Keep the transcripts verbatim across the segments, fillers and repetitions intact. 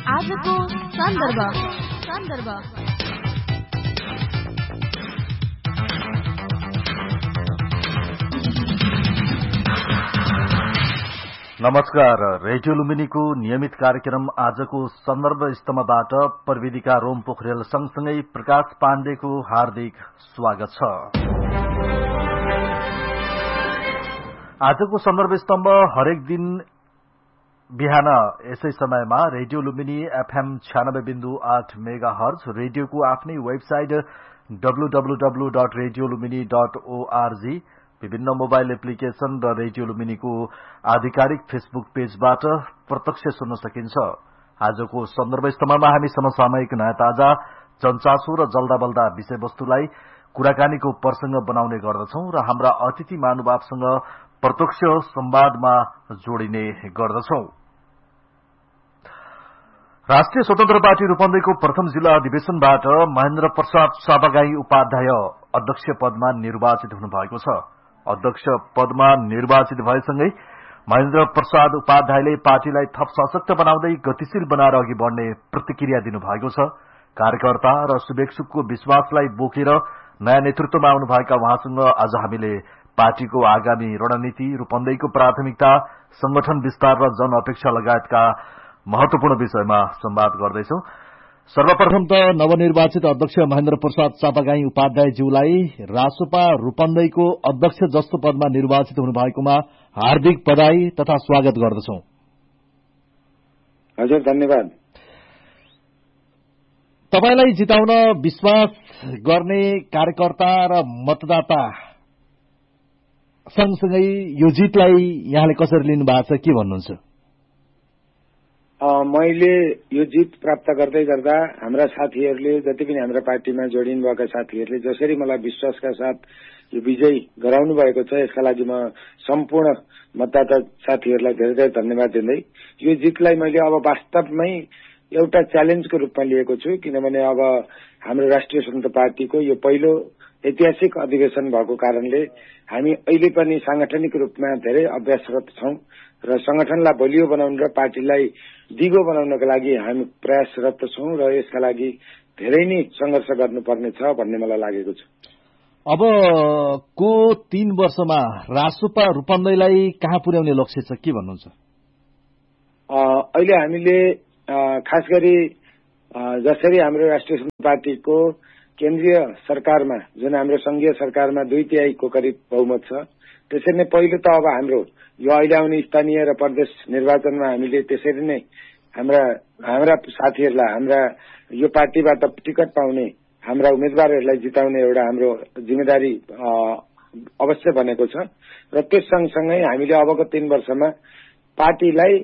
आजको सन्दर्भ सन्दर्भ नमस्कार। रेडियो लुम्बिनीको नियमित कार्यक्रम आजको सन्दर्भ स्तम्भबाट प्रविधिका रोम पोखरेल सँगसँगै प्रकाश पाण्डेको हार्दिक स्वागत छ। आजको सन्दर्भ स्तम्भ हरेक दिन बिहान यसै समयमा रेडियो लुम्बिनी एफएम छ्यानब्बे बिन्दु आठ मेगा हर्ज, रेडियोको आफ्नै website W W W dot radio Lumbini dot ORG, विभिन्न मोबाइल एप्लिकेशन र रेडियो लुम्बिनीको आधिकारिक फेसबुक पेजबाट प्रत्यक्ष सुन्न सकिन्छ। आजको सन्दर्भ स्तम्भमा हामी समसामयिक नयाँ ताजा जनचासो र जल्दाबल्दा विषयवस्तुलाई कुराकानीको प्रसंग बनाउने गर्दछौं र हाम्रा अतिथि महानुभावसँग प्रत्यक्ष संवादमा जोडिने गर्दछौं। राष्ट्रिय स्वतन्त्र पार्टी रूपन्देहीको प्रथम जिल्ला अधिवेशनबाट महेन्द्र प्रसाद सापागाई उपाध्याय अध्यक्ष पदमा निर्वाचित हुनुभएको छ। अध्यक्ष पदमा निर्वाचित भएसँगै महेन्द्र प्रसाद उपाध्यायले पार्टीलाई थप सशक्त बनाउँदै गतिशील बनाएर अघि बढ़ने प्रतिक्रिया दिनुभएको छ। कार्यकर्ता र शुभेच्छुकको विश्वासलाई बोकेर नयाँ नेतृत्वमा आउनुभएका उहाँसँग आज हामीले पार्टीको आगामी रणनीति, रूपन्देहीको प्राथमिकता, संगठन विस्तार र जन अपेक्षा लगायतका महत्वपूर्ण विषयमा संवाद गर्दैछौं। सर्वप्रथम त नवनिर्वाचित अध्यक्ष महेन्द्र प्रसाद सापागाई उपाध्यायज्यूलाई रासोपा रूपन्देहीको अध्यक्ष जस्तो पदमा निर्वाचित हुनुभएकोमा हार्दिक बधाई तथा स्वागत गर्दछौं। हजुर, धन्यवाद। तपाईलाई जिताउन विश्वास गर्ने कार्यकर्ता र मतदाता सँगसँगै यो जितलाई यहाँले कसरी लिनु भएको छ, के भन्नुहुन्छ? मैले यो जित प्राप्त गर्दै गर्दा हाम्रा साथीहरूले, जति पनि हाम्रा पार्टीमा जोडिनुभएका साथीहरूले जसरी मलाई विश्वासका साथ यो विजयी गराउनु भएको छ, यसका लागि म सम्पूर्ण मतदाता साथीहरूलाई धेरै धेरै धन्यवाद दिँदै यो जितलाई मैले अब वास्तवमै एउटा च्यालेन्जको रूपमा लिएको छु। किनभने अब हाम्रो राष्ट्रिय स्वतन्त्र पार्टीको यो पहिलो ऐतिहासिक अधिवेशन भएको कारणले हामी अहिले पनि सांगठनिक रूपमा धेरै अभ्यासरत छौं र संगठनलाई बलियो बनाउन र पार्टीलाई दिगो बनाउनका लागि हामी प्रयासरत छौं र यसका लागि धेरै नै संघर्ष गर्नुपर्ने छ भन्ने मलाई लागेको छ। अब को तीन वर्षमा रासोपा रूपन्देहीलाई कहाँ पुर्याउने लक्ष्य छ, के भन्नुहुन्छ? अहिले हामीले खास गरी जसरी हाम्रो राष्ट्रिय स्वतन्त्र पार्टीको केन्द्रीय सरकारमा, जुन हाम्रो संघीय सरकारमा दुई तिहाईको करिब बहुमत छ, त्यसरी नै पहिलो त अब हाम्रो यो अहिले आउने स्थानीय र प्रदेश निर्वाचनमा हामीले त्यसरी नै हाम्रा हाम्रा साथीहरूलाई, हाम्रा यो पार्टीबाट टिकट पाउने हाम्रा उम्मेद्वारहरूलाई जिताउने एउटा हाम्रो जिम्मेदारी अवश्य बनेको छ र त्यस सँगसँगै हामीले अबको तीन वर्षमा पार्टीलाई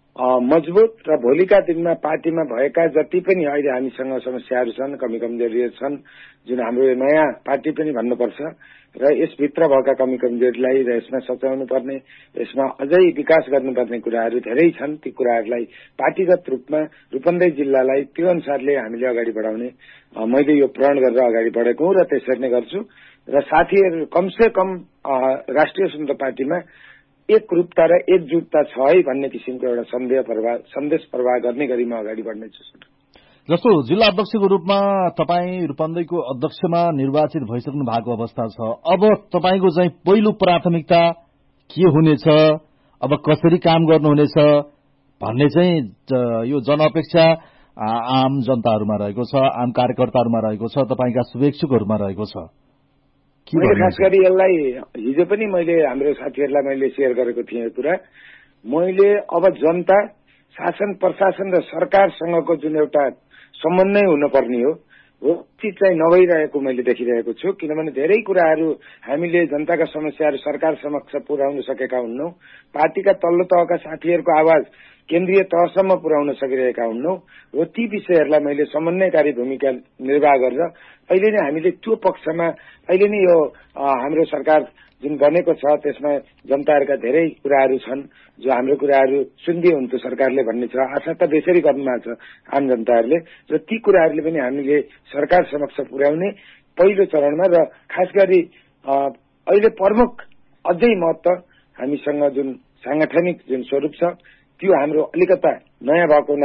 मजबुत र भोलिका दिनमा पार्टीमा भएका जति पनि अहिले हामीसँग समस्याहरू छन्, कमी कमजोरीहरू छन्, जुन हाम्रो नयाँ पार्टी पनि भन्नुपर्छ र यसभित्र भएका कमी कमजोरीलाई र यसमा सच्याउनु पर्ने, यसमा अझै विकास गर्नुपर्ने कुराहरू धेरै छन्। ती कुराहरूलाई पार्टीगत रूपमा रूपन्देही जिल्लालाई त्यो अनुसारले हामीले अगाडि बढाउने मैले यो प्रण गरेर अगाडि बढेको र त्यसरी नै गर्छु र साथीहरू कमसे कम राष्ट्रिय स्वतन्त्र पार्टीमा एक रूपता र एकजुटता छ है भन्ने किसिमको एउटा सन्देह प्रवाह सन्देश प्रवाह गर्ने गरी म अगाडि बढ्नेछु। जस्तो जिल्ला अध्यक्षको रूपमा तपाईँ रूपन्देहीको अध्यक्षमा निर्वाचित भइसक्नु भएको अवस्था छ, अब तपाईको चाहिँ पहिलो प्राथमिकता के हुनेछ, अब कसरी काम गर्नुहुनेछ भन्ने चाहिँ यो जनअपेक्षा आम जनताहरूमा रहेको छ, आम कार्यकर्ताहरूमा रहेको छ, तपाईँका शुभेच्छुकहरूमा रहेको छ। मैले खास गरी यसलाई हिजो पनि मैले हाम्रो साथीहरूलाई मैले शेयर गरेको थिएँ कुरा, मैले अब जनता, शासन प्रशासन र सरकारसँगको जुन एउटा सम्बन्धै हुनुपर्ने हो हो ती चाहिँ नभइरहेको मैले देखिरहेको छु। किनभने धेरै कुराहरू हामीले जनताका समस्याहरू सरकार समक्ष पुर्याउन सकेका हुन्नौ, पार्टीका तल्लो तहका साथीहरूको आवाज केन्द्रीय तहसम्म पुर्याउन सकिरहेका हुन्नौ र ती विषयहरूलाई मैले समन्वयकारी भूमिका निर्वाह गरेर अहिले नै हामीले त्यो पक्षमा अहिले नै यो हाम्रो सरकार जुन बनेको छ त्यसमा जनताहरूका धेरै कुराहरू छन् जो हाम्रो कुराहरू सुन्दिए हुन्थ्यो सरकारले भन्ने छ, आशा त बेसरी गर्नुभएको छ आम जनताहरूले र ती कुराहरूले पनि हामीले सरकार समक्ष पुर्याउने पहिलो चरणमा र खास गरी अहिले प्रमुख अझै महत्व हामीसँग जुन सांगठनिक जुन स्वरूप छ त्यो हाम्रो अलिकता नयाँ भएको हुनाले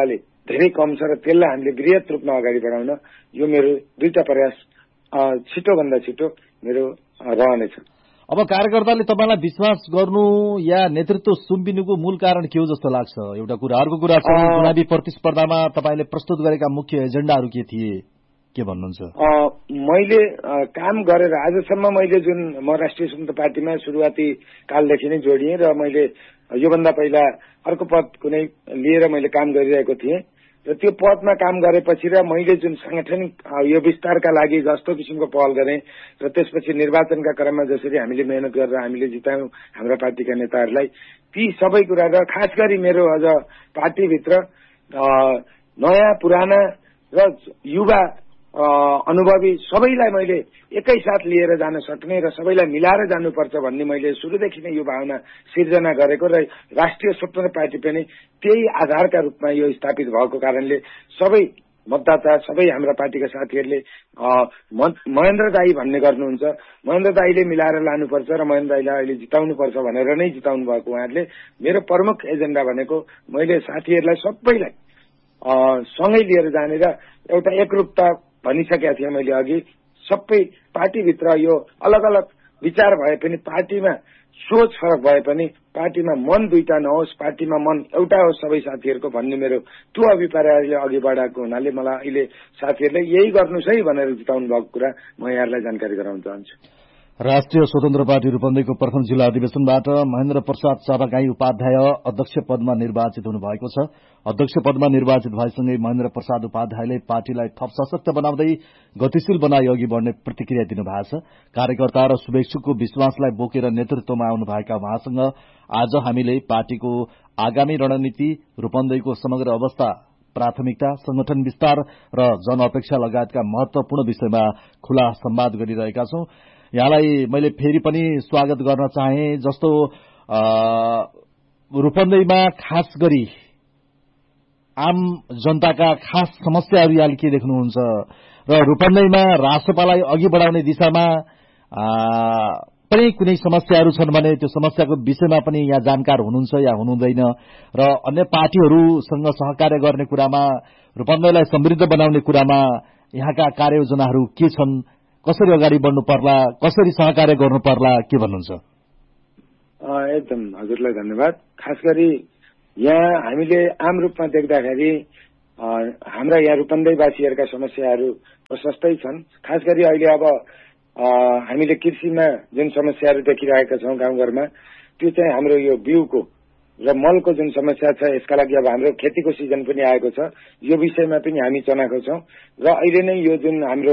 धेरै कम छ र त्यसलाई हामीले वृहत रूपमा अगाडि बढाउन यो मेरो दुईटा प्रयास छिटोभन्दा छिटो मेरो रहनेछ। अब कार्यकर्ताले तपाईँलाई विश्वास गर्नु या नेतृत्व सुम्पिनुको मूल कारण के हो जस्तो लाग्छ? एउटा कुरा। अर्को कुरा छ, चुनावी प्रतिस्पर्धामा तपाईँले प्रस्तुत गरेका मुख्य एजेन्डाहरू के थिए, के भन्नुहुन्छ? मैले काम गरेर आजसम्म मैले जुन म राष्ट्रिय स्वतन्त्र पार्टीमा सुरुवाती कालदेखि नै जोडिएँ र मैले योभन्दा पहिला अर्को पद कुनै लिएर मैले काम गरिरहेको थिएँ र त्यो पदमा काम गरेपछि र मैले जुन सांगठनिक यो विस्तारका लागि जस्तो किसिमको पहल गरेँ र त्यसपछि निर्वाचनका क्रममा जसरी हामीले मेहनत गरेर हामीले जितायौँ हाम्रा पार्टीका नेताहरूलाई, ती सबै कुरा र खास गरी मेरो अझ पार्टीभित्र नयाँ पुराना र युवा अनुभवी सबैलाई मैले एकैसाथ लिएर जान सक्ने र सबैलाई मिलाएर जानुपर्छ भन्ने मैले सुरुदेखि नै यो भावना सिर्जना गरेको र राष्ट्रिय स्वतन्त्र पार्टी पनि त्यही आधारका रूपमा यो स्थापित भएको कारणले सबै मतदाता सबै हाम्रा पार्टीका साथीहरूले महेन्द्र दाई भन्ने गर्नुहुन्छ। महेन्द्र दाईले मिलाएर लानुपर्छ र महेन्द्र दाईलाई अहिले जिताउनुपर्छ भनेर नै जिताउनु भएको उहाँहरूले। मेरो प्रमुख एजेन्डा भनेको मैले साथीहरूलाई सबैलाई सँगै लिएर जाने र एउटा एकरूपता भनिसकेका थिएँ मैले अघि। सबै पार्टीभित्र यो अलग अलग विचार भए पनि, पार्टीमा सोच फरक भए पनि पार्टीमा मन दुईटा नहोस्, पार्टीमा मन एउटा होस् सबै साथीहरूको भन्ने मेरो त्यो अभिप्रायले अघि बढाएको हुनाले मलाई अहिले साथीहरूले यही गर्नुहोस् है भनेर जिताउनु भएको कुरा म यहाँहरूलाई जानकारी गराउन चाहन्छु। राष्ट्रिय स्वतन्त्र पार्टी रूपन्देहीको प्रथम जिल्ला अधिवेशनबाट महेन्द्र प्रसाद चापागाई उपाध्याय अध्यक्ष पदमा निर्वाचित हुनुभएको छ। अध्यक्ष पदमा निर्वाचित भएसँगै महेन्द्र प्रसाद उपाध्यायले पार्टीलाई थप सशक्त बनाउँदै गतिशील बनाई अघि बढ्ने प्रतिक्रिया दिनुभएको छ। कार्यकर्ता र शुभेच्छुकको विश्वासलाई बोकेर नेतृत्वमा आउनुभएका उहाँसँग आज हामीले पार्टीको आगामी रणनीति, रूपन्देहीको समग्र अवस्था, प्राथमिकता, संगठन विस्तार र जनअपेक्षा लगायतका महत्वपूर्ण विषयमा खुला संवाद गरिरहेका छौं। यहाँलाई मैले फेरि पनि स्वागत गर्न चाहे। जस्तो रूपन्देहीमा खास गरी आम जनताका खास समस्याहरू यहाँले के देख्नुहुन्छ र रूपन्देहीमा राष्ट्रपालाई अघि बढाउने दिशामा पनि कुनै समस्याहरू छन् भने त्यो समस्याको विषयमा पनि यहाँ जानकार हुनुहुन्छ या हुनुहुँदैन र अन्य पार्टीहरूसँग सहकार्य गर्ने कुरामा, रूपन्देहीलाई समृद्ध बनाउने कुरामा यहाँका कार्ययोजनाहरू के छन्, कसरी अगाडि बढ्नु पर्ला, कसरी सहकार्य गर्नु पर्ला, के भन्नुहुन्छ? एकदम हजुरलाई धन्यवाद। खास गरी यहाँ हामीले आम रूपमा देख्दाखेरि हाम्रा यहाँ रूपन्देहीवासीहरूका समस्याहरू प्रशस्तै छन्। खास गरी अहिले अब हामीले कृषिमा जुन समस्याहरू देखिरहेका छौँ गाउँघरमा, त्यो चाहिँ हाम्रो यो बिउको र मलको जुन समस्या छ, यसका लागि अब हाम्रो खेतीको सिजन पनि आएको छ। यो विषयमा पनि हामी चनाखो छौँ र अहिले नै यो जुन हाम्रो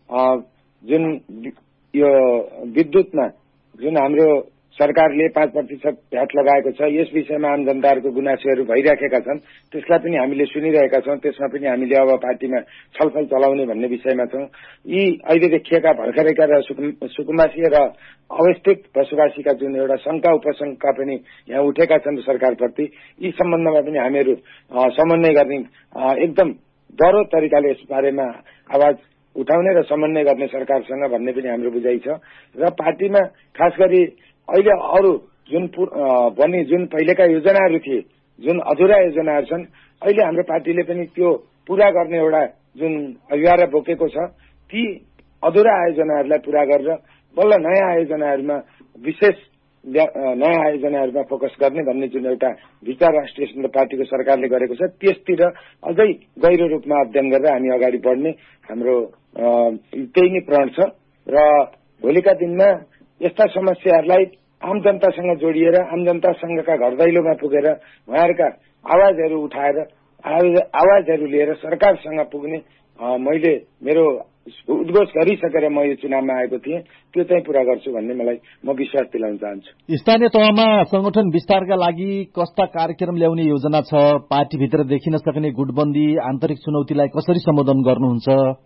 जुन यो विद्युतमा जुन हाम्रो सरकारले पाँच प्रतिशत भ्याट लगाएको छ, यस विषयमा आम जनताहरूको गुनासोहरू भइराखेका छन्। त्यसलाई पनि हामीले सुनिरहेका छौँ। त्यसमा पनि हामीले अब पार्टीमा छलफल चलाउने भन्ने विषयमा छौँ। यी अहिले देखिएका भर्खरैका र सुकुम्बासी र अवस्थित बसोबासीका जुन एउटा शंका उपशंका पनि यहाँ उठेका छन् सरकारप्रति, यी सम्बन्धमा पनि हामीहरू समन्वय गर्ने एकदम दह्रो तरिकाले यस बारेमा आवाज उठाउने र समन्वय गर्ने सरकारसँग भन्ने पनि हाम्रो बुझाइ छ। र पार्टीमा खास गरी अहिले अरू जुन बनी जुन पहिलेका योजनाहरू थिए, जुन अधुरा योजनाहरू छन्, अहिले हाम्रो पार्टीले पनि त्यो पूरा गर्ने एउटा जुन अभियान बोकेको छ, ती अधुरा आयोजनाहरूलाई पूरा गरेर बल्ल नयाँ आयोजनाहरूमा विशेष नयाँ आयोजनाहरूमा फोकस गर्ने भन्ने जुन एउटा विचार राष्ट्रिय स्वतन्त्र पार्टीको सरकारले गरेको छ, त्यसतिर अझै गहिरो रूपमा अध्ययन गरेर हामी अगाडि बढ्ने हाम्रो त्यही नै प्रण छ। र भोलिका दिनमा यस्ता समस्याहरूलाई आम जनतासँग जोडिएर, आम जनतासँगका घर दैलोमा पुगेर उहाँहरूका आवाजहरू उठाएर, आवाजहरू लिएर सरकारसँग पुग्ने मैले मेरो उद्घोष गरिसकेर म यो चुनावमा आएको थिएँ, त्यो चाहिँ पूरा गर्छु भन्ने मलाई म विश्वास दिलाउन चाहन्छु। स्थानीय तहमा संगठन विस्तारका लागि कस्ता कार्यक्रम ल्याउने योजना छ? पार्टीभित्र देखिन सक्ने गुटबन्दी, आन्तरिक चुनौतीलाई कसरी सम्बोधन गर्नुहुन्छ?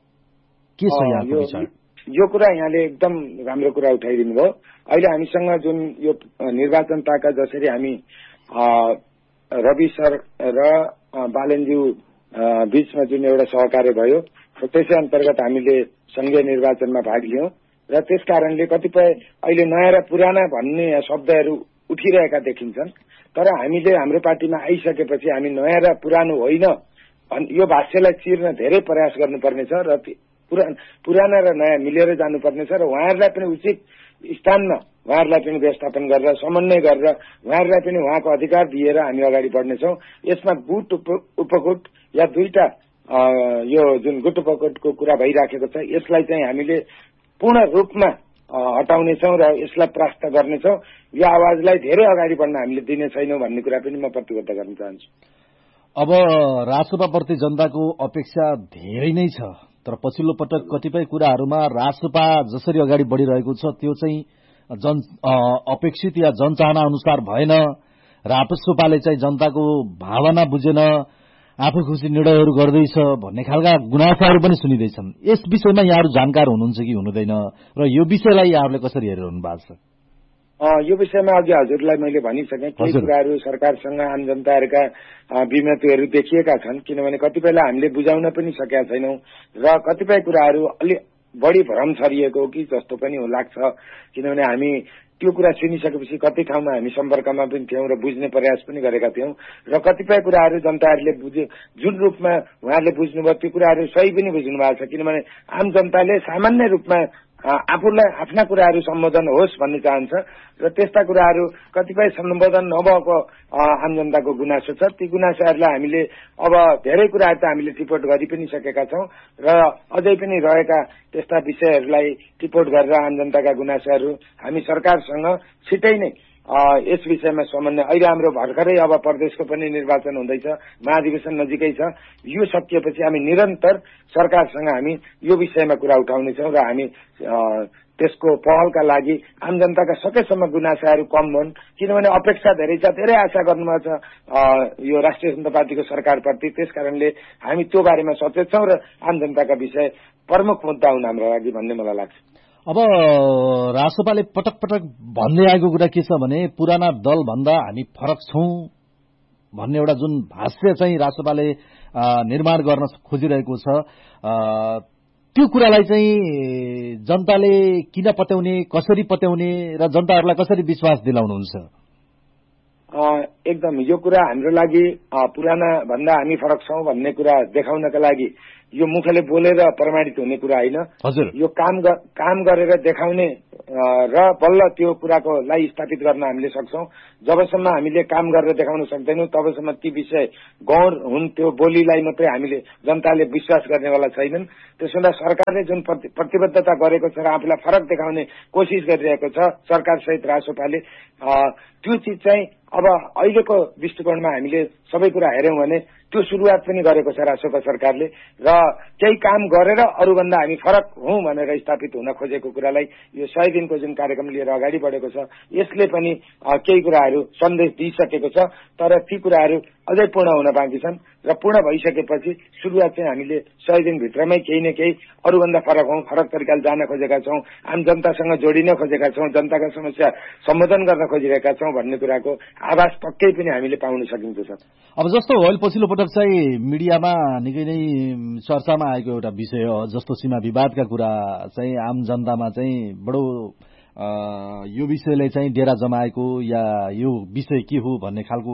के छ यहाँको विचार? यो कुरा यहाँले एकदम राम्रो कुरा उठाइदिनु भयो। अहिले हामीसँग जुन यो निर्वाचन ताका जसरी हामी रवि सर र बालनज्यू बीचमा जुन एउटा सहकार्य भयो, त्यसै अन्तर्गत हामीले संघीय निर्वाचनमा भाग लियौं र त्यस कारणले कतिपय अहिले नयाँ र पुराना भन्ने शब्दहरू उठिरहेका देखिन्छन्। तर हामीले हाम्रो पार्टीमा आइसकेपछि हामी नयाँ र पुरानो होइन यो भाष्यलाई चिर्न धेरै प्रयास गर्नुपर्नेछ र पुराना र नयाँ मिलेर जानुपर्नेछ र उहाँहरूलाई पनि उचित स्थानमा उहाँहरूलाई पनि व्यवस्थापन गरेर समन्वय गरेर उहाँहरूलाई पनि उहाँको अधिकार दिएर हामी अगाडि बढ्नेछौँ। यसमा गुट उपगुट या दुईटा यो जुन गुट उपगुटको कुरा भइराखेको छ यसलाई चाहिँ हामीले पूर्ण रूपमा हटाउनेछौँ र यसलाई परास्त गर्नेछौँ। यो आवाजलाई धेरै अगाडि बढ्न हामीले दिने छैनौँ भन्ने कुरा पनि म प्रतिबद्ध गर्न चाहन्छु। अब राजसभाप्रति जनताको अपेक्षा धेरै नै छ, तर पछिल्लो पटक कतिपय कुराहरूमा राजसभा जसरी अगाडि बढ़िरहेको छ त्यो चाहिँ जन अपेक्षित या जनचाहना अनुसार भएन। राजसभाले चाहिँ जनताको भावना बुझेन, आफू खुसी निर्णयहरू गर्दैछ भन्ने खालका गुनासाहरू पनि सुनिँदैछन्। यस विषयमा यहाँहरू जानकार हुनुहुन्छ कि हुनुहुँदैन र यो विषयलाई यहाँहरूले कसरी हेरिरहनु भएको छ? यो विषयमा अघि हजुरलाई मैले भनिसकेँ, केही कुराहरू सरकारसँग आम जनताहरूका विमतिहरू देखिएका छन्, किनभने कतिपयलाई हामीले बुझाउन पनि सकेका छैनौं र कतिपय कुराहरू अलि बढी भ्रम छरिएको हो कि जस्तो पनि लाग्छ। किनभने हामी त्यो कुरा सुनिसकेपछि कति ठाउँमा हामी सम्पर्कमा पनि थियौं र बुझ्ने प्रयास पनि गरेका थियौं र कतिपय कुराहरू जनताहरूले बुझे जुन रूपमा उहाँहरूले बुझ्नुभयो त्यो कुराहरू सही पनि बुझ्नु भएको छ। किनभने आम जनताले सामान्य रूपमा आफूलाई आफ्ना कुराहरू सम्बोधन होस् भन्ने चाहन्छ र त्यस्ता कुराहरू कतिपय सम्बोधन नभएको आम जनताको गुनासो छ। ती गुनासोहरूलाई हामीले अब धेरै कुराहरू त हामीले टिपोट गरि पनि सकेका छौं र अझै पनि रहेका त्यस्ता विषयहरूलाई टिपोट गरेर आम जनताका गुनासोहरू हामी सरकारसँग छिटै नै यस विषयमा समन्वय, अहिले हाम्रो भर्खरै अब प्रदेशको पनि निर्वाचन हुँदैछ, महाधिवेशन नजिकै छ, यो सकिएपछि हामी निरन्तर सरकारसँग हामी यो विषयमा कुरा उठाउनेछौँ र हामी त्यसको पहलका लागि आम जनताका सकेसम्म गुनासाहरू कम हुन्। किनभने अपेक्षा धेरै छ, धेरै आशा गर्नुभएको छ यो राष्ट्रिय जनता पार्टीको सरकारप्रति, त्यसकारणले हामी त्यो बारेमा सचेत छौं र आम जनताका विषय प्रमुख मुद्दा हुन् हाम्रो लागि भन्ने मलाई लाग्छ। अब राजसभाले पटक पटक भन्दै आएको कुरा के छ भने पुराना दल भन्दा हामी फरक छौं भन्ने एउटा जुन भाष्य चाहिँ राजसभाले निर्माण गर्न खोजिरहेको छ, त्यो कुरालाई चाहिँ जनताले किन पत्याउने, कसरी पत्याउने र जनताहरूलाई कसरी विश्वास दिलाउनुहुन्छ? एकदम यो कुरा हाम्रो लागि पुराना भन्दा हामी फरक छौं भन्ने कुरा देखाउनका लागि यो मुखले बोलेर प्रमाणित हुने कुरा होइन। यो काम काम गरेर देखाउने र बल्ल त्यो कुराको लागि स्थापित गर्न हामीले सक्छौं। जबसम्म हामीले काम गरेर देखाउन सक्दैनौं तबसम्म ती विषय गौण हुन्, त्यो बोलीलाई मात्रै हामीले जनताले विश्वास गर्नेवाला छैनन्। त्यसैले सरकारले जुन प्रतिबद्धता गरेको छ र आफूलाई फरक देखाउने कोसिस गरिरहेको छ सरकार सहित राजसभाले, त्यो चिज चाहिँ अब अहिलेको दृष्टिकोणमा हामीले सबै कुरा हेर्यौं भने त्यो सुरुवात पनि गरेको छ राजसभा सरकारले र केही काम गरेर अरूभन्दा हामी फरक हौं भनेर स्थापित हुन खोजेको कुरालाई यो सय दिनको जुन कार्यक्रम लिएर अगाडि बढेको छ यसले पनि केही कुराहरू सन्देश दिइसकेको छ। तर ती कुराहरू अझै पूर्ण हुन बाँकी छन् र पूर्ण भइसकेपछि सुरुवात चाहिँ हामीले सय दिनभित्रमै केही न केही अरूभन्दा फरक हौं, फरक तरिकाले जान खोजेका छौं, आम जनतासँग जोडिन खोजेका छौं, जनताका समस्या सम्बोधन गर्न खोजिरहेका छौं भन्ने कुराको आभास पक्कै पनि हामीले पाउन सकिन्छ सर। अब जस्तो अहिले पछिल्लो पटक चाहिँ मिडियामा निकै नै चर्चामा आएको एउटा विषय हो, जस्तो सीमा विवादका कुरा चाहिँ आम जनतामा चाहिँ बडो यो विषयले चाहिँ डेरा जमाएको या यो विषय के हो भन्ने खालको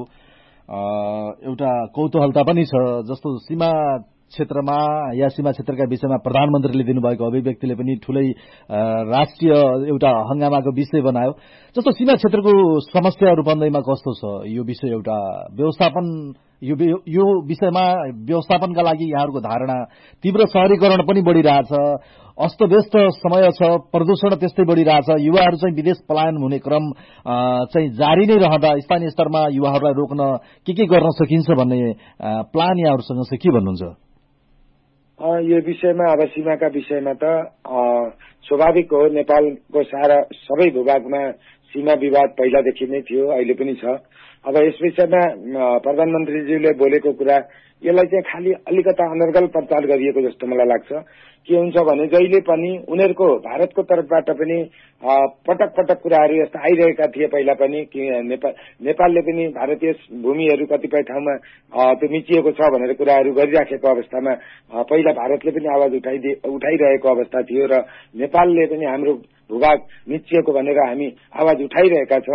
एउटा कौतूहलता पनि छ। जस्तो सीमा क्षेत्रमा या सीमा क्षेत्रका विषयमा प्रधानमन्त्रीले दिनुभएको अभिव्यक्तिले पनि ठूलै राष्ट्रिय एउटा हंगामाको विषय बनायो। जस्तो सीमा क्षेत्रको समस्या रूपन्देहीमा कस्तो छ यो विषय, एउटा व्यवस्थापन यो यो विषयमा व्यवस्थापनका लागि यहाँहरूको धारणा, तीव्र शहरीकरण पनि बढ़िरहेछ, अस्तव्यस्त समय छ, प्रदूषण त्यस्तै बढ़िरहेछ, युवाहरू चाहिँ विदेश पलायन हुने क्रम चाहिँ जारी नै रहँदा स्थानीय स्तरमा युवाहरूलाई रोक्न के के गर्न सकिन्छ भन्ने प्लान यहाँहरूसँग चाहिँ के भन्नुहुन्छ? यो विषयमा अब सीमाका विषयमा त स्वाभाविक हो, नेपालको सारा सबै भूभागमा सीमा विवाद पहिलादेखि नै थियो, अहिले पनि छ। अब यस विषयमा प्रधानमन्त्रीज्यूले बोलेको कुरा यसलाई चाहिँ खालि अलिकता अनर्गल प्रचार गरिएको जस्तो मलाई लाग्छ। के हुन्छ भने जहिले पनि उनीहरूको भारतको तर्फबाट पनि पटक पटक कुराहरू यस्ता आइरहेका थिए पहिला पनि कि नेपाल नेपालले पनि भारतीय भूमिहरू कतिपय ठाउँमा त्यो मिचिएको छ भनेर कुराहरू गरिराखेको अवस्थामा पहिला भारतले पनि आवाज उठाइदिए उठाइरहेको अवस्था थियो र नेपालले पनि हाम्रो भूभाग मिचिएको भनेर हामी आवाज उठाइरहेका छौं।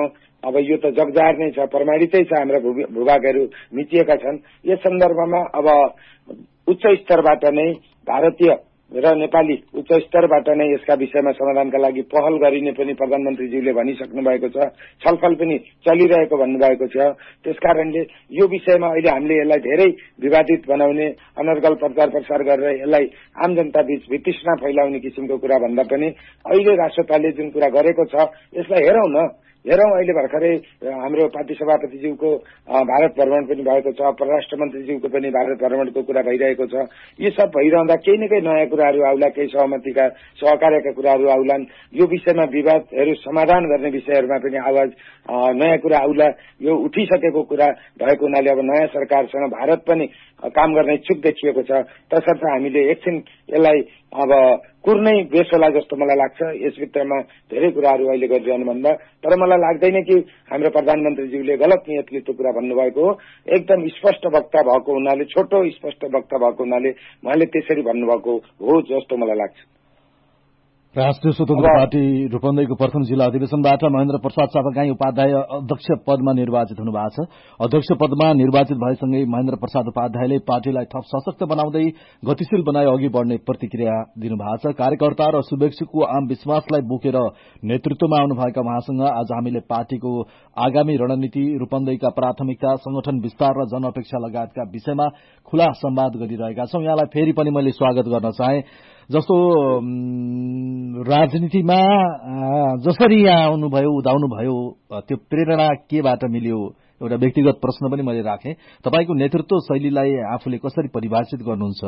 अब यो त जगजाहेर नै छ, प्रमाणितै छ, हाम्रा भूभागहरू मिचिएका छन्। यस सन्दर्भमा अब उच्च स्तरबाट नै भारतीय र नेपाली उच्च स्तरबाट नै यसका विषयमा समाधानका लागि पहल गरिने पनि प्रधानमन्त्रीज्यूले भनिसक्नु भएको छ, छलफल पनि चलिरहेको भन्नुभएको छ। त्यसकारणले यो विषयमा अहिले हामीले यसलाई धेरै विवादित बनाउने, अनर्गल प्रचार प्रसार गरेर यसलाई आम जनता बीच वितृष्णा फैलाउने किसिमको कुरा भन्दा पनि अहिले राष्ट्रपाले जुन कुरा गरेको छ यसलाई हेरौँ न, हेरौँ। अहिले भर्खरै हाम्रो पार्टी सभापतिज्यूको भारत भ्रमण पनि भएको छ, परराष्ट्र मन्त्रीज्यूको पनि भारत भ्रमणको कुरा भइरहेको छ। यी सब भइरहँदा केही न केही नयाँ कुराहरू आउला, केही सहमतिका सहकार्यका कुराहरू आउलान्। यो विषयमा विवादहरू समाधान गर्ने विषयहरूमा पनि आवाज नयाँ कुरा आउला। यो उठिसकेको कुरा भएको हुनाले अब नयाँ सरकारसँग भारत पनि काम गर्न इच्छुक देखिएको छ। तसर्थ हामीले एकछिन यसलाई अब कुर्नै बेस होला जस्तो मलाई लाग्छ। यसभित्रमा धेरै कुराहरू अहिले गरिरहनुभन्दा, तर मलाई लाग्दैन कि हाम्रो प्रधानमन्त्रीज्यूले गलत नियतले त्यो कुरा भन्नुभएको हो। एकदम स्पष्ट वक्ता भएको हुनाले, छोटो स्पष्ट वक्ता भएको हुनाले उहाँले त्यसरी भन्नुभएको हो जस्तो मलाई लाग्छ। राष्ट्रिय स्वतन्त्र पार्टी रूपन्देहीको प्रथम जिल्ला अधिवेशनबाट महेन्द्र प्रसाद सापकोटाई उपाध्याय अध्यक्ष पदमा निर्वाचित हुनु भएको छ। अध्यक्ष पदमा निर्वाचित भएसँगै महेन्द्र प्रसाद उपाध्यायले पार्टीलाई थप सशक्त बनाउँदै गतिशील बनाई अघि बढ्ने प्रतिक्रिया दिनुभएको छ। कार्यकर्ता र शुभेच्छुको आम विश्वासलाई बोकेर नेतृत्वमा आउनुभएका उहाँसँग आज हामीले पार्टीको आगामी रणनीति, रूपन्देहीका प्राथमिकता, संगठन विस्तार र जनअपेक्षा लगायतका विषयमा खुला संवाद गरिरहेका छौं। यहाँलाई फेरि पनि मैले स्वागत गर्न चाहे। जस्तो राजनीतिमा जसरी यहाँ आउनुभयो, उदाउनुभयो, त्यो प्रेरणा केबाट मिल्यो? एउटा व्यक्तिगत प्रश्न पनि मैले राखेँ। तपाईँको नेतृत्व शैलीलाई आफूले कसरी परिभाषित गर्नुहुन्छ?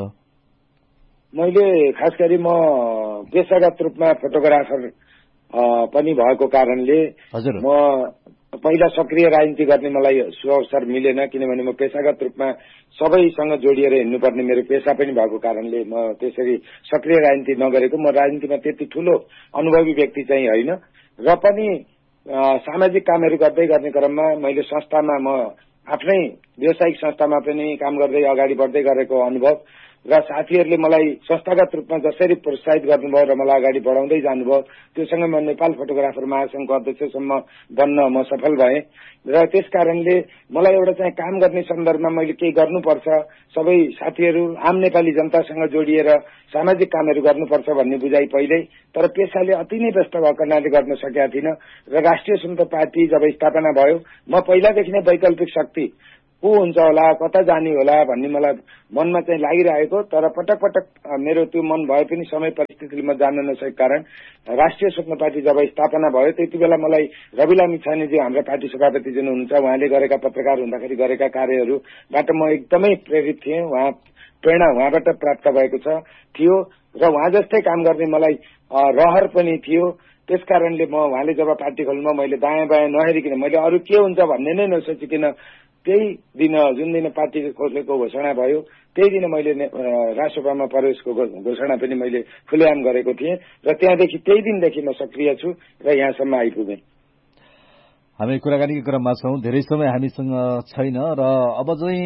मैले खास गरी म पेशागत रूपमा फोटोग्राफर पनि भएको कारणले म पहिला सक्रिय राजनीति गर्ने मलाई सुअवसर मिलेन, किनभने म पेशागत रूपमा सबैसँग जोडिएर हिँड्नुपर्ने मेरो पेशा पनि भएको कारणले म त्यसरी सक्रिय राजनीति नगरेको। म राजनीतिमा त्यति ठूलो अनुभवी व्यक्ति चाहिँ होइन र पनि सामाजिक कामहरू गर्दै गर्ने क्रममा मैले संस्थामा म आफ्नै व्यावसायिक संस्थामा पनि काम गर्दै अगाडि बढ्दै गरेको अनुभव र साथीहरूले मलाई संस्थागत रूपमा जसरी प्रोत्साहित गर्नुभयो र मलाई अगाडि बढाउँदै जानुभयो, त्योसँग म नेपाल फोटोग्राफर महासंघको अध्यक्षसम्म बन्न म सफल भएँ। र त्यस कारणले मलाई एउटा चाहिँ काम गर्ने सन्दर्भमा मैले केही गर्नुपर्छ, सबै साथीहरू आम नेपाली जनतासँग जोडिएर सामाजिक कामहरू गर्नुपर्छ भन्ने बुझाइ पहिल्यै, तर पेशाले अति नै व्यस्त भएको कारणले गर्न सकेका थिइनँ। र राष्ट्रिय स्वतन्त्र पार्टी जब स्थापना भयो, म पहिलादेखि नै वैकल्पिक शक्ति को हुन्छ होला, कता जाने होला भन्ने मलाई मनमा चाहिँ लागिरहेको, तर पटक पटक मेरो त्यो मन भए पनि समय परिस्थितिले म जान्न नसकेको कारण राष्ट्रिय स्वतन्त्र पार्टी जब स्थापना भयो त्यति बेला मलाई रवि लामिछानेजी हाम्रो पार्टी सभापति जुन हुनुहुन्छ उहाँले गरेका पत्रकार हुँदाखेरि गरेका कार्यहरूबाट म एकदमै प्रेरित थिएँ। उहाँ प्रेरणा उहाँबाट प्राप्त भएको छ थियो र उहाँ जस्तै काम गर्ने मलाई रहर पनि थियो। त्यस कारणले म उहाँले जब पार्टी खोल्नुमा मैले दायाँ बायाँ नहेरिकन, मैले अरू के हुन्छ भन्ने नै नसोचिकन त्यही दिन जुन दिन पार्टी खोलेको घोषणा भयो त्यही दिन मैले राष्ट्रसभामा प्रवेशको घोषणा पनि मैले खुलेआम गरेको थिएँ र त्यहाँदेखि त्यही दिनदेखि म सक्रिय छु र यहाँसम्म आइपुगेँ। हामी कुराकानीको क्रममा छौं, धेरै समय हामीसँग छैन र अब चाहिँ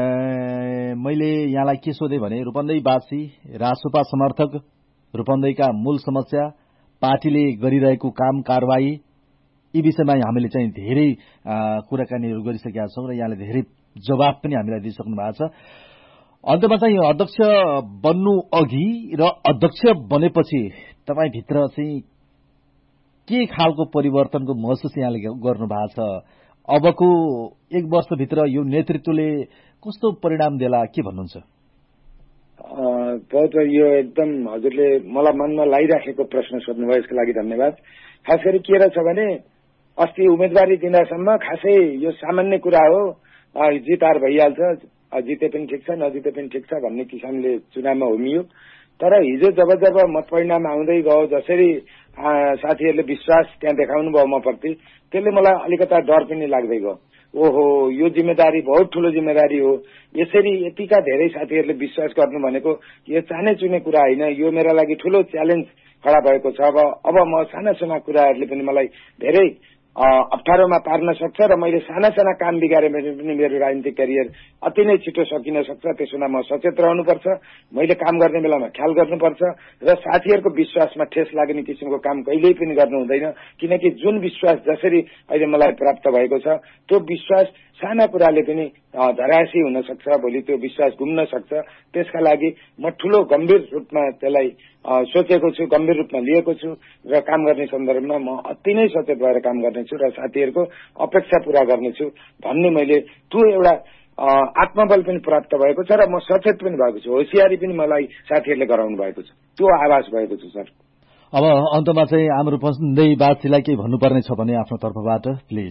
मैले यहाँलाई के सोधेँ भने रूपन्देहीवासी, रासोपा समर्थक, रूपन्देहीका मूल समस्या, पार्टीले गरिरहेको काम कारवाही, यी विषयमा हामीले चाहिँ धेरै कुराकानीहरू गरिसकेका छौं र यहाँले धेरै जवाब पनि हामीलाई दिइसक्नु भएको छ। अन्तमा चाहिँ अध्यक्ष बन्नु अघि र अध्यक्ष बनेपछि तपाईभित्र चाहिँ के खालको परिवर्तनको महसुस यहाँले गर्नु भएको छ? अबको एक वर्षभित्र यो नेतृत्वले कस्तो परिणाम देला, के भन्नुहुन्छ? बहुत यो एकदम हजुरले मलाई मनमा लागिराखेको प्रश्न सोध्नुभयो, यसको लागि धन्यवाद। खास गरी के रहेछ भने अस्ति उम्मेदवारी दिँदासम्म खासै यो सामान्य कुरा हो, जित हार भइहाल्छ, जिते पनि ठिक छ नजिते पनि ठिक छ भन्ने किसिमले चुनावमा होमियो। तर हिजो जब जब मत परिणाम आउँदै गयो, जसरी साथीहरूले विश्वास त्यहाँ देखाउनु भयो म प्रति, त्यसले मलाई अलिकता डर पनि लाग्दै गयो। ओहो, यो जिम्मेदारी बहुत ठूलो जिम्मेदारी हो, यसरी यतिका धेरै साथीहरूले विश्वास गर्नु भनेको यो चाने चुने कुरा होइन, यो मेरा लागि ठूलो च्यालेन्ज खडा भएको छ। अब अब म साना साना कुराहरूले पनि मलाई धेरै अप्ठ्यारोमा पार्न सक्छ र मैले साना साना काम बिगारे पनि मेरो राजनीतिक करियर अति नै छिटो सकिन सक्छ। त्यसोमा म सचेत रहनुपर्छ, मैले काम गर्ने बेलामा ख्याल गर्नुपर्छ र साथीहरूको विश्वासमा ठेस लाग्ने किसिमको काम कहिल्यै पनि गर्नु हुँदैन। किनकि जुन विश्वास जसरी अहिले मलाई प्राप्त भएको छ त्यो विश्वास साना कुराले पनि धराशी हुन सक्छ, भोलि त्यो विश्वास गुम्न सक्छ। त्यसका लागि म ठूलो गम्भीर रूपमा त्यसलाई सोचेको छु, गम्भीर रूपमा लिएको छु र काम गर्ने सन्दर्भमा म अति नै सचेत भएर काम गर्नेछु र साथीहरूको अपेक्षा पूरा गर्नेछु भन्ने मैले त्यो एउटा आत्मबल पनि प्राप्त भएको छ र म सचेत पनि भएको छु। होसियारी पनि मलाई साथीहरूले गराउनु भएको छ, त्यो आभास भएको छ सर। अब अन्तमा चाहिँ हाम्रो रूपन्देहीवासीलाई केही भन्नुपर्ने छ भने आफ्नो तर्फबाट प्लिज।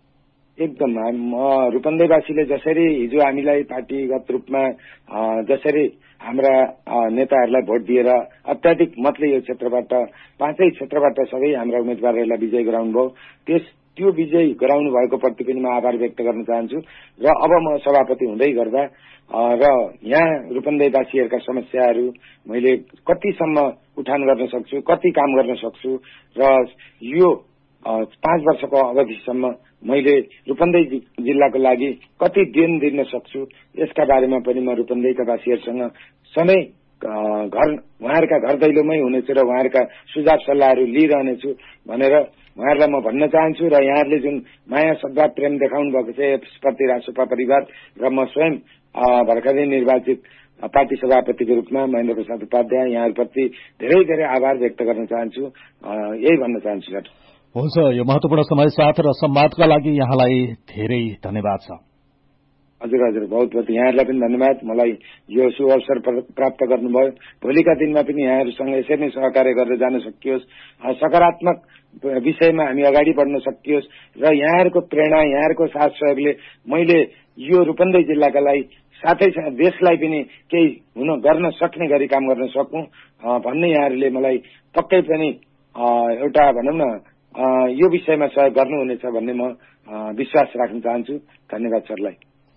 एकदम रूपन्देहीवासीले जसरी हिजो हामीलाई पार्टीगत रूपमा जसरी हाम्रा नेताहरूलाई भोट दिएर अत्याधिक मतले यो क्षेत्रबाट पाँचै क्षेत्रबाट सबै हाम्रा उम्मेद्वारहरूलाई विजय गराउनु भयो, त्यस त्यो विजय गराउनु भएको प्रति पनि म आभार व्यक्त गर्न चाहन्छु। र अब म सभापति हुँदै गर्दा र यहाँ रूपन्देहीवासीहरूका समस्याहरू मैले कतिसम्म उठान गर्न सक्छु, कति काम गर्न सक्छु र यो पाँच वर्षको अवधिसम्म मैले रूपन्देही जिल्लाको लागि कति देन दिन सक्छु यसका बारेमा पनि म रूपन्देहीका वासीहरूसँग सधैँ घर उहाँहरूका घर दैलोमै हुनेछु र उहाँहरूका सुझाव सल्लाहहरू लिइरहनेछु भनेर उहाँहरूलाई म भन्न चाहन्छु। र यहाँहरूले जुन माया सद्भाव प्रेम देखाउनु भएको छ यसप्रति राष्ट्रपा परिवार र म स्वयं भर्खरै निर्वाचित पार्टी सभापतिको रूपमा महेन्द्र प्रसाद उपाध्याय यहाँहरूप्रति धेरै धेरै आभार व्यक्त गर्न चाहन्छु, यही भन्न चाहन्छु सर। हुन्छ, यो महत्वपूर्ण समय साथ र संवादका लागि यहाँलाई धेरै धन्यवाद छ। हजुर हजुर बहुत बहुत यहाँहरूलाई पनि धन्यवाद, मलाई यो शुभ अवसर प्राप्त गर्नुभयो। भोलिका दिनमा पनि यहाँहरूसँग यसरी नै सहकार्य गरेर जान सकियोस्, सकारात्मक विषयमा हामी अगाडि बढ्न सकियोस् र यहाँहरूको प्रेरणा यहाँहरूको साथ सहयोगले मैले यो रूपन्देही जिल्लाका लागि साथै देशलाई पनि केही हुन गर्न सक्ने गरी काम गर्न सकौं भन्ने यहाँहरूले मलाई पक्कै पनि एउटा भनौँ न यो विषयमा सहयोग गर्नुहुनेछ भन्ने म विश्वास राख्न चाहन्छु। धन्यवाद सरलाई।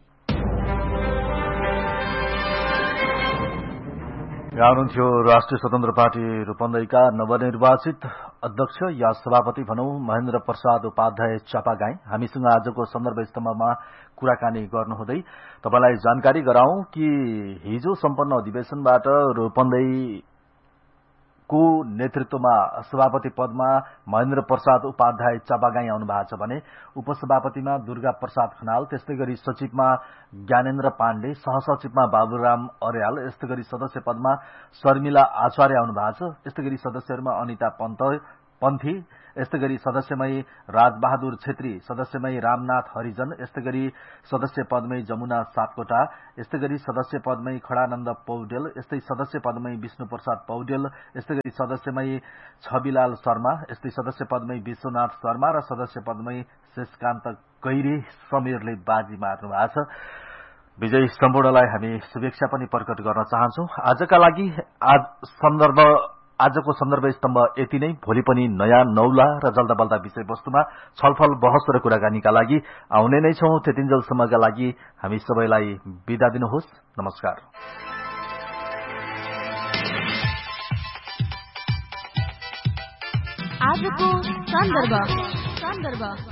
यहाँ हुनुहुन्थ्यो राष्ट्रिय स्वतन्त्र पार्टी रूपन्देहीका नवनिर्वाचित अध्यक्ष या सभापति भनौं महेन्द्र प्रसाद उपाध्याय चापागाई। हामीसँग आजको सन्दर्भ स्तम्भमा कुराकानी गर्नुहुँदै तपाईलाई जानकारी गराउँ कि हिजो सम्पन्न अधिवेशनबाट रूपन्देही को नेतृत्वमा सभापति पदमा महेन्द्र प्रसाद उपाध्याय चापागाई आउनु भएको छ भने उपसभापतिमा दुर्गा प्रसाद खनाल, त्यस्तै गरी सचिवमा ज्ञानेन्द्र पाण्डे, सहसचिवमा बाबुराम अर्याल, यस्तै गरी सदस्य पदमा शर्मिला आचार्य आउनु भएको छ। यस्तै गरी सदस्यहरूमा अनिता पन्त पन्थी, यस्तै गरी सदस्यमै राजबहादुर छेत्री, सदस्यमै रामनाथ हरिजन, यस्तै गरी सदस्य पदमै जमुना सापकोटा, यस्तै गरी सदस्य पदमै खडानन्द पौडेल, यस्तै सदस्य पदमै विष्णु प्रसाद पौडेल, यस्तै गरी सदस्यमै छविलाल शर्मा, यस्तै सदस्य पदमै विश्वनाथ शर्मा र सदस्य पदमै शेषकान्त गैरे समीरले बाजी मार्नु भएको छ। विजय सम्पूर्णलाई हामी शुभेच्छा पनि प्रकट गर्न चाहन्छौं। आजका लागि आज सन्दर्भ आजको सन्दर्भ स्तम्भ यति नै। भोलि पनि नयाँ नौला र जल्दाबल्दा विषयवस्तुमा छलफल बहस र कुराकानीका लागि आउने नै छौं। त्यतिन्जेलसम्मका लागि हामी सबैलाई बिदा दिनुहोस्। नमस्कार। आजको सन्दर्भ सन्दर्भ